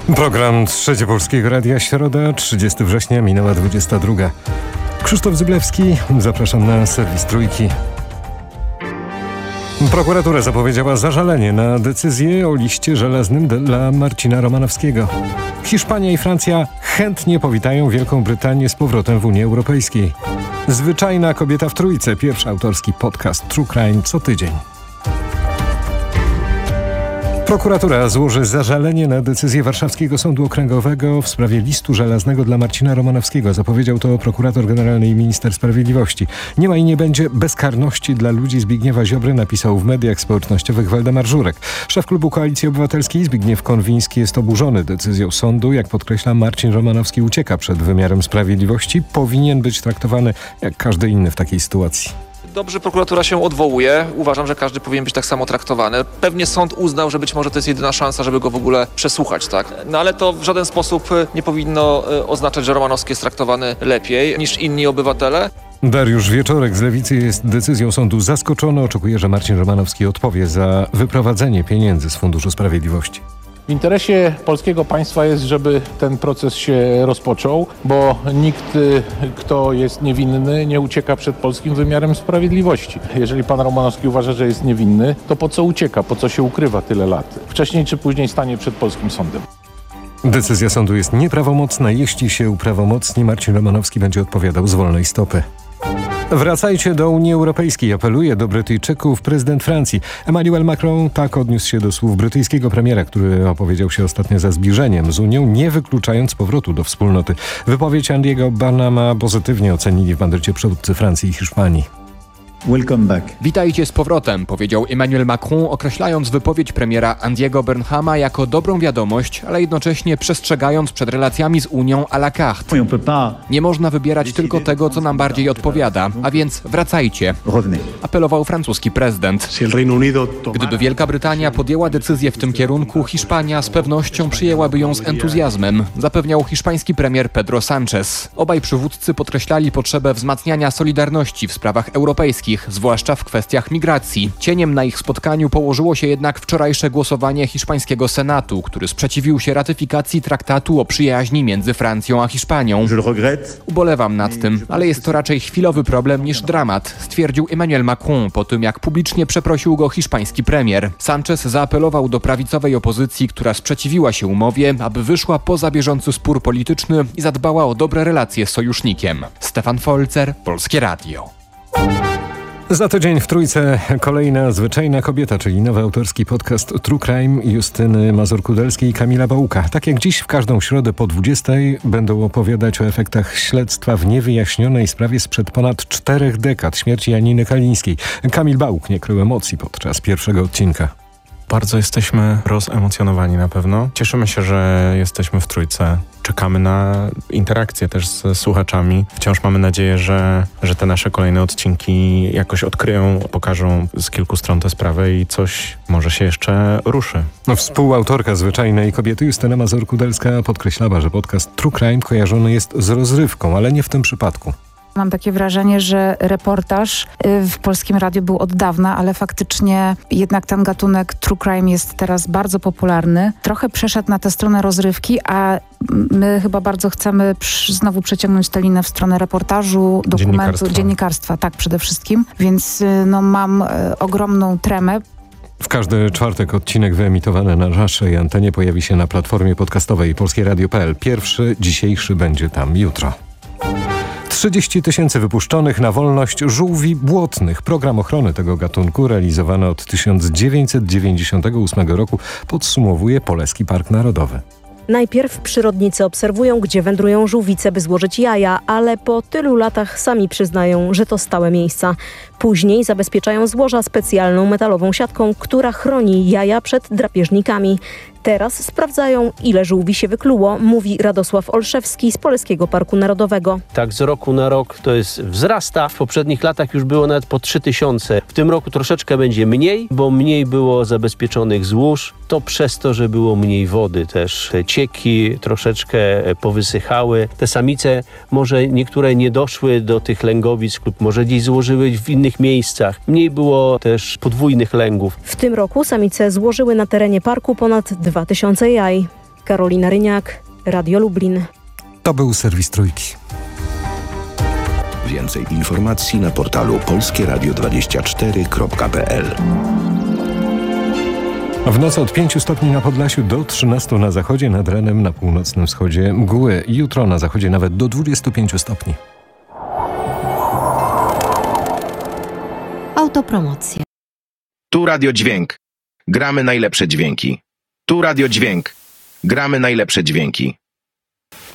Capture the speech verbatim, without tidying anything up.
Program Trzecie Polskiego Radia, środa, trzydziestego września, minęła dwudziesta druga. Krzysztof Zyblewski, zapraszam na serwis Trójki. Prokuratura zapowiedziała zażalenie na decyzję o liście żelaznym dla Marcina Romanowskiego. Hiszpania i Francja chętnie powitają Wielką Brytanię z powrotem w Unii Europejskiej. Zwyczajna kobieta w Trójce, pierwszy autorski podcast True Crime co tydzień. Prokuratura złoży zażalenie na decyzję Warszawskiego Sądu Okręgowego w sprawie listu żelaznego dla Marcina Romanowskiego. Zapowiedział to prokurator generalny i minister sprawiedliwości. Nie ma i nie będzie bezkarności dla ludzi Zbigniewa Ziobry, napisał w mediach społecznościowych Waldemar Żurek. Szef klubu Koalicji Obywatelskiej Zbigniew Konwiński jest oburzony decyzją sądu. Jak podkreśla, Marcin Romanowski ucieka przed wymiarem sprawiedliwości. Powinien być traktowany jak każdy inny w takiej sytuacji. Dobrze, prokuratura się odwołuje. Uważam, że każdy powinien być tak samo traktowany. Pewnie sąd uznał, że być może to jest jedyna szansa, żeby go w ogóle przesłuchać, tak? No ale to w żaden sposób nie powinno oznaczać, że Romanowski jest traktowany lepiej niż inni obywatele. Dariusz Wieczorek z Lewicy jest decyzją sądu zaskoczony. Oczekuje, że Marcin Romanowski odpowie za wyprowadzenie pieniędzy z Funduszu Sprawiedliwości. W interesie polskiego państwa jest, żeby ten proces się rozpoczął, bo nikt, kto jest niewinny, nie ucieka przed polskim wymiarem sprawiedliwości. Jeżeli pan Romanowski uważa, że jest niewinny, to po co ucieka, po co się ukrywa tyle lat? Wcześniej czy później stanie przed polskim sądem. Decyzja sądu jest nieprawomocna. Jeśli się uprawomocni, Marcin Romanowski będzie odpowiadał z wolnej stopy. Wracajcie do Unii Europejskiej, apeluje do Brytyjczyków prezydent Francji. Emmanuel Macron tak odniósł się do słów brytyjskiego premiera, który opowiedział się ostatnio za zbliżeniem z Unią, nie wykluczając powrotu do wspólnoty. Wypowiedź Andiego Burnhama pozytywnie ocenili w Madrycie przywódcy Francji i Hiszpanii. Welcome back. Witajcie z powrotem, powiedział Emmanuel Macron, określając wypowiedź premiera Andiego Burnhama jako dobrą wiadomość, ale jednocześnie przestrzegając przed relacjami z Unią à la carte. Nie można wybierać tylko tego, co nam bardziej odpowiada, a więc wracajcie, apelował francuski prezydent. Gdyby Wielka Brytania podjęła decyzję w tym kierunku, Hiszpania z pewnością przyjęłaby ją z entuzjazmem, zapewniał hiszpański premier Pedro Sánchez. Obaj przywódcy podkreślali potrzebę wzmacniania solidarności w sprawach europejskich, zwłaszcza w kwestiach migracji. Cieniem na ich spotkaniu położyło się jednak wczorajsze głosowanie hiszpańskiego Senatu, który sprzeciwił się ratyfikacji traktatu o przyjaźni między Francją a Hiszpanią. Ubolewam nad tym, ale jest to raczej chwilowy problem niż dramat, stwierdził Emmanuel Macron po tym, jak publicznie przeprosił go hiszpański premier. Sánchez zaapelował do prawicowej opozycji, która sprzeciwiła się umowie, aby wyszła poza bieżący spór polityczny i zadbała o dobre relacje z sojusznikiem. Stefan Folzer, Polskie Radio. Za tydzień w Trójce kolejna zwyczajna kobieta, czyli nowy autorski podcast True Crime Justyny Mazur-Kudelskiej i Kamila Bałuka. Tak jak dziś w każdą środę po dwudziestej będą opowiadać o efektach śledztwa w niewyjaśnionej sprawie sprzed ponad czterech dekad śmierci Janiny Kalińskiej. Kamil Bałuk nie krył emocji podczas pierwszego odcinka. Bardzo jesteśmy rozemocjonowani na pewno. Cieszymy się, że jesteśmy w Trójce. Czekamy na interakcję też z słuchaczami. Wciąż mamy nadzieję, że, że te nasze kolejne odcinki jakoś odkryją, pokażą z kilku stron tę sprawę i coś może się jeszcze ruszy. No, współautorka zwyczajnej kobiety Justyna Mazur-Kudelska podkreślała, że podcast True Crime kojarzony jest z rozrywką, ale nie w tym przypadku. Mam takie wrażenie, że reportaż w Polskim Radiu był od dawna, ale faktycznie jednak ten gatunek true crime jest teraz bardzo popularny. Trochę przeszedł na tę stronę rozrywki, a my chyba bardzo chcemy przy, znowu przeciągnąć tę linę w stronę reportażu, dokumentu, dziennikarstwa, dziennikarstwa tak przede wszystkim. Więc no, mam e, ogromną tremę. W każdy czwartek odcinek wyemitowany na naszej antenie pojawi się na platformie podcastowej polskie radio kropka p l. Pierwszy, dzisiejszy będzie tam jutro. trzydzieści tysięcy wypuszczonych na wolność żółwi błotnych. Program ochrony tego gatunku realizowany od tysiąc dziewięćset dziewięćdziesiątego ósmego roku podsumowuje Poleski Park Narodowy. Najpierw przyrodnicy obserwują, gdzie wędrują żółwice, by złożyć jaja, ale po tylu latach sami przyznają, że to stałe miejsca. Później zabezpieczają złoża specjalną metalową siatką, która chroni jaja przed drapieżnikami. Teraz sprawdzają, ile żółwi się wykluło, mówi Radosław Olszewski z Poleskiego Parku Narodowego. Tak z roku na rok to jest wzrasta. W poprzednich latach już było nawet po trzy tysiące. W tym roku troszeczkę będzie mniej, bo mniej było zabezpieczonych złóż. To przez to, że było mniej wody też. Te cieki troszeczkę powysychały. Te samice może niektóre nie doszły do tych lęgowisk lub może gdzieś złożyły w innych miejscach. Mniej było też podwójnych lęgów. W tym roku samice złożyły na terenie parku ponad dwa tysiące jaj. Karolina Ryniak, Radio Lublin. To był serwis Trójki. Więcej informacji na portalu polskie radio dwadzieścia cztery kropka p l. W nocy od pięciu stopni na Podlasiu do trzynastu na zachodzie, nad ranem na północnym wschodzie mgły. Jutro na zachodzie nawet do dwudziestu pięciu stopni. Autopromocja. Tu Radio Dźwięk. Gramy najlepsze dźwięki. Tu Radio Dźwięk. Gramy najlepsze dźwięki.